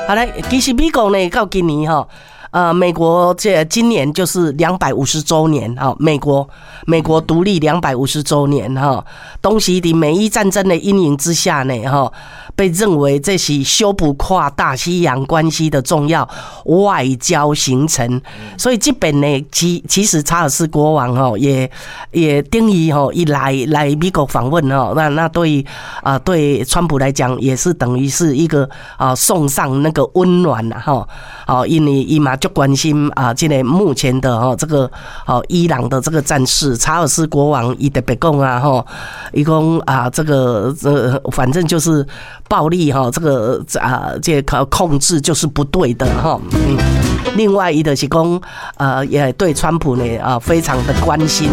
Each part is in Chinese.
好来，其实美国呢，到今年美国今年就是250周年哈，美国独立250周年哈，东西的美伊战争的阴影之下呢哈，被认为这是修补跨大西洋关系的重要外交行程，所以这边呢，其实查尔斯国王哈也定义哈一来美国访问哈，那对川普来讲也是等于是一个送上那个温暖了哈，因为伊嘛就关心这个目前的这个伊朗的这个战事，查尔斯国王伊特别讲伊讲这个反正就是暴力这个这个控制就是不对的另外伊就是讲也对川普呢非常的关心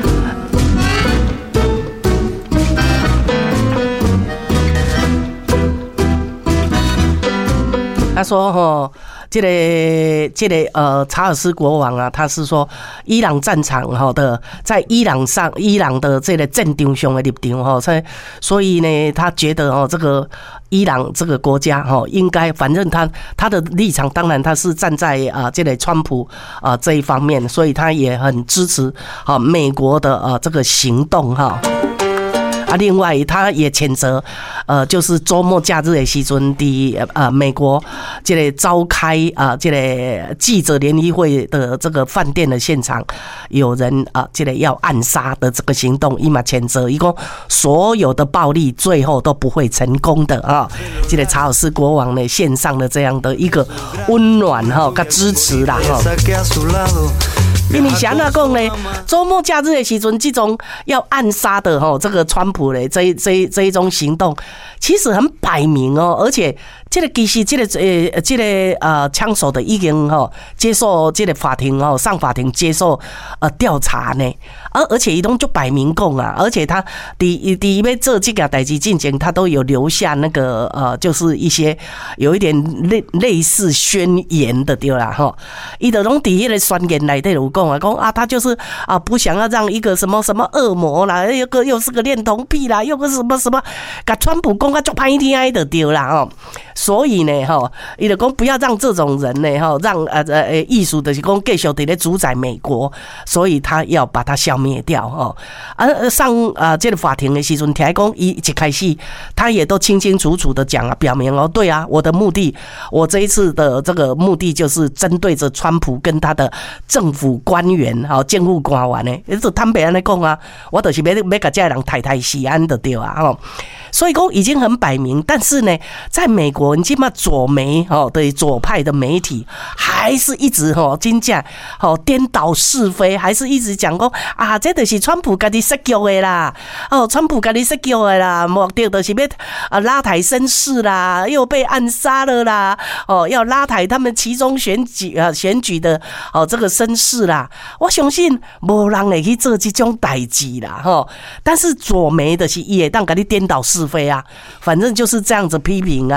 他说这个查尔斯国王啊，他是说伊朗战场的在伊朗的这个战场上的立场所以呢，他觉得这个伊朗这个国家应该，反正他的立场当然他是站在这个川普这一方面，所以他也很支持美国的这个行动另外他也谴责就是周末假日的时阵的美国这个召开这个记者联谊会的这个饭店的现场有人这个要暗杀的这个行动，伊嘛谴责伊说所有的暴力最后都不会成功的这个查尔斯国王呢献上了这样的一个温暖跟支持啦因为想那讲呢，周末假日的时阵，这种要暗杀的这个川普呢，这一种行动，其实很摆明而且这个其实这个枪手的已经接受这个法庭上法庭接受调查呢，而且伊都就摆明讲而且他第要做这个代志进前，他都有留下那个就是一些有一点类似宣言的对啦伊就拢伫迄个宣言内底有讲他就是不想要让一个什么什么恶魔啦，又是个恋童癖啦，又个什么什么，甲川普讲就歹听的对啦所以呢伊就讲不要让这种人呢让艺术的是讲继续在主宰美国，所以他要把它消灭掉上这个法庭的时阵，听讲伊一开始他也都清清楚楚的讲表明对我的目的，我这一次的这个目的就是针对着川普跟他的政府官员政府官员呢，就坦白安尼讲我就是要甲这人太死安的对所以说已经很摆明，但是呢，在美国，你起码左媒的左派的媒体还是一直真正颠倒是非，还是一直讲说这就是川普自己设计的啦，川普自己设计的啦，目的就是要拉抬声势啦，又被暗杀了啦，要拉抬他们其中选举的这个声势啦。我相信没人会去做这种代志啦但是左媒的是也当给你颠倒是非反正就是这样子批评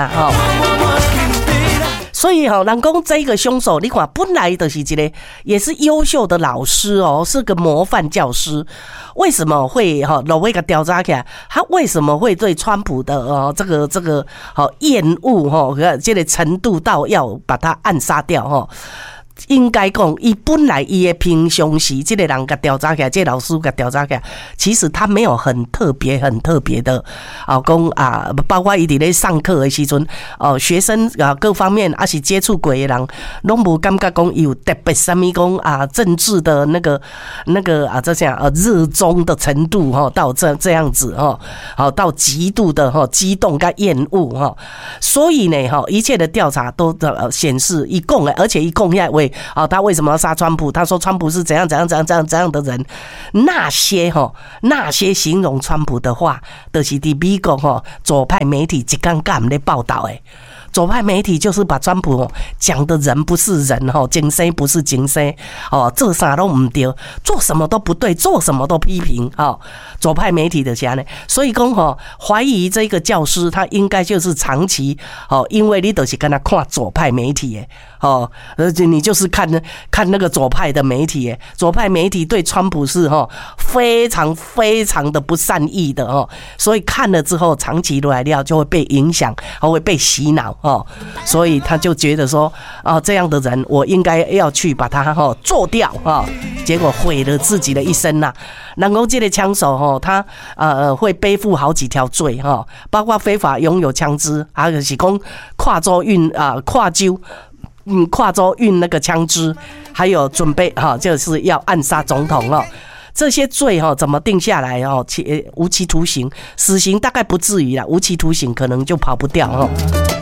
所以人讲这个凶手，你看本来就是一个也是优秀的老师是个模范教师，为什么会落尾个调查起来，他为什么会对川普的这个厌恶这个程度到要把他暗杀掉应该讲，伊本来伊的平常时，这个人甲调查起来，这个老师甲调查起来，其实他没有很特别的讲包括伊伫咧上课的时阵，学生各方面是接触过的人，拢无感觉讲有特别什么讲政治的那个这样热衷的程度到这样子到极度的激动跟厌恶所以呢一切的调查都显示伊讲的，而且伊讲遐话。他为什么要杀川普？他说川普是怎样的人。那些形容川普的话，就是在美国左派媒体一天敢在报道的。左派媒体就是把川普讲的人不是人精神不是精神做啥都不对，做什么都不对，做什么都批评左派媒体的这样的，所以讲怀疑这个教师他应该就是长期因为你都是跟他看左派媒体你就是看那个左派的媒体左派媒体对川普是非常非常的不善意的所以看了之后长期来了就会被影响，会被洗脑哦，所以他就觉得说这样的人我应该要去把他做掉结果毁了自己的一生呐。然后这个枪手他会背负好几条罪包括非法拥有枪支，还有是说跨州运那个枪支，还有准备就是要暗杀总统这些罪怎么定下来无期徒刑，死刑大概不至于啦，无期徒刑可能就跑不掉